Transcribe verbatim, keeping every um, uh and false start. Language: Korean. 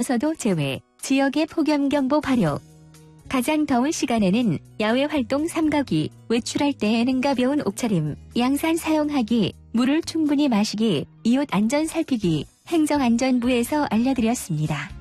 중에서도 제외, 지역의 폭염경보 발효. 가장 더운 시간에는 야외 활동 삼가기, 외출할 때에는 가벼운 옷차림, 양산 사용하기, 물을 충분히 마시기, 이웃 안전 살피기, 행정안전부에서 알려드렸습니다.